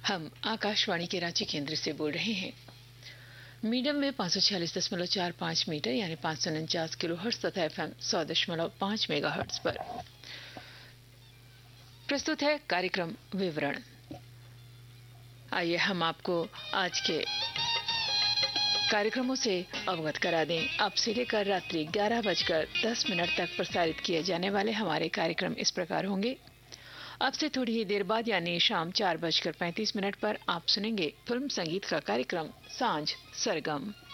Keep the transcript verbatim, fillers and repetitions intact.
हम आकाशवाणी के रांची केंद्र से बोल रहे हैं। मीडियम में पाँच सौ छियालीस दशमलव चार पाँच मीटर यानी पाँच सौ उनचास किलो हर्ट्ज तथा एफएम सौ दशमलव पाँच मेगा हर्ट्ज पर प्रस्तुत है कार्यक्रम विवरण। आइए हम आपको आज के कार्यक्रमों से अवगत करा दें। अब से लेकर रात्रि ग्यारह बजकर दस मिनट तक प्रसारित किए जाने वाले हमारे कार्यक्रम इस प्रकार होंगे। अब से थोड़ी ही देर बाद यानी शाम चार बजकर पैंतीस मिनट पर आप सुनेंगे फिल्म संगीत का कार्यक्रम सांझ सरगम।